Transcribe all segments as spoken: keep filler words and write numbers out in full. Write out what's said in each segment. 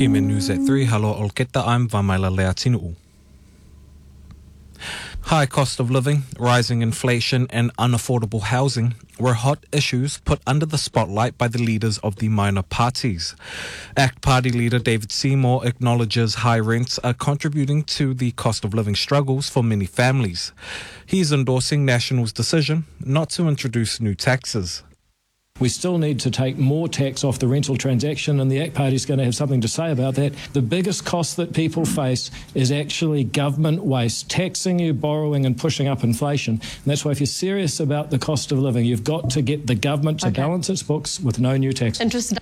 P M N News at three, halo olketa, I'm Vamaila Leatinu. High cost of living, rising inflation and unaffordable housing were hot issues put under the spotlight by the leaders of the minor parties. ACT Party leader David Seymour acknowledges high rents are contributing to the cost of living struggles for many families. He is endorsing National's decision not to introduce new taxes. We still need to take more tax off the rental transaction, and the ACT Party is going to have something to say about that. The biggest cost that people face is actually government waste, taxing you, borrowing and pushing up inflation. And that's why if you're serious about the cost of living, you've got to get the government to okay. balance its books with no new tax. Interesting.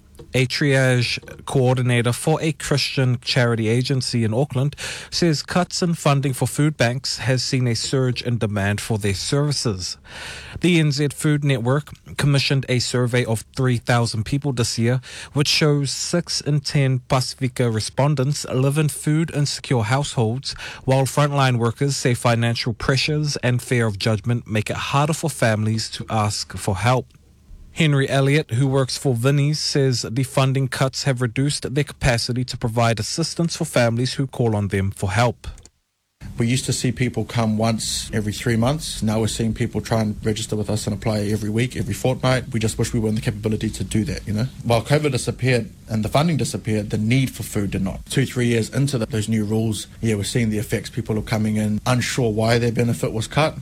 A triage coordinator for a Christian charity agency in Auckland says cuts in funding for food banks has seen a surge in demand for their services. The N Z Food Network commissioned a survey of three thousand people this year, which shows six in ten Pasifika respondents live in food insecure households, while frontline workers say financial pressures and fear of judgment make it harder for families to ask for help. Henry Elliott, who works for Vinnie's, says the funding cuts have reduced their capacity to provide assistance for families who call on them for help. We used to see people come once every three months. Now we're seeing people try and register with us and apply every week, every fortnight. We just wish we were in the capability to do that, you know. While COVID disappeared and the funding disappeared, the need for food did not. Two, three years into the, those new rules, yeah, we're seeing the effects. People are coming in unsure why their benefit was cut.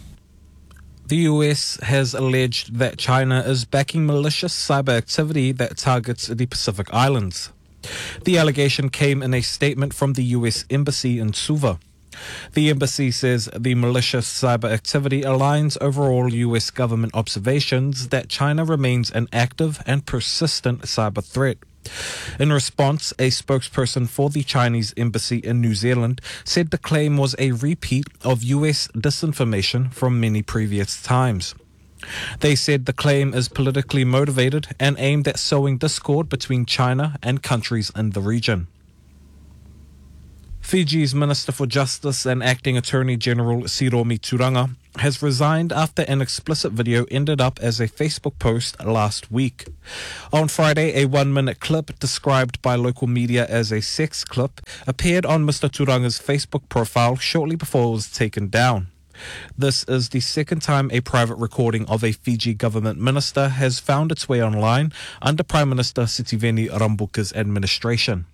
The U S has alleged that China is backing malicious cyber activity that targets the Pacific Islands. The allegation came in a statement from the U S Embassy in Suva. The embassy says the malicious cyber activity aligns overall U S government observations that China remains an active and persistent cyber threat. In response, a spokesperson for the Chinese embassy in New Zealand said the claim was a repeat of U S disinformation from many previous times. They said the claim is politically motivated and aimed at sowing discord between China and countries in the region. Fiji's Minister for Justice and Acting Attorney General Siromi Turanga has resigned after an explicit video ended up as a Facebook post last week. On Friday, a one-minute clip described by local media as a sex clip appeared on Mister Turanga's Facebook profile shortly before it was taken down. This is the second time a private recording of a Fiji government minister has found its way online under Prime Minister Sitiveni Rabuka's administration.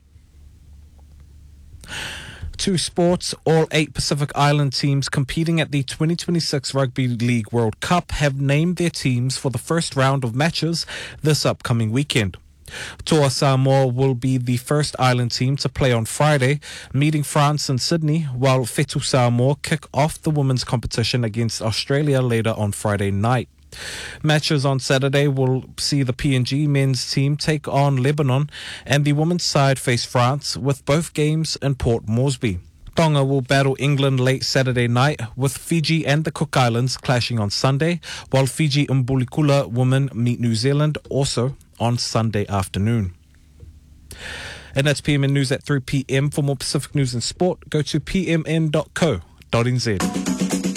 To sports, all eight Pacific Island teams competing at the twenty twenty-six Rugby League World Cup have named their teams for the first round of matches this upcoming weekend. Toa Samoa will be the first island team to play on Friday, meeting France in Sydney, while Fetu Samoa kick off the women's competition against Australia later on Friday night. Matches on Saturday will see the P N G men's team take on Lebanon and the women's side face France, with both games in Port Moresby. Tonga will battle England late Saturday night, with Fiji and the Cook Islands clashing on Sunday, while Fiji and Mbulikula women meet New Zealand also on Sunday afternoon. And that's P M N News at three p.m. For more Pacific news and sport, go to p m n dot co dot n z.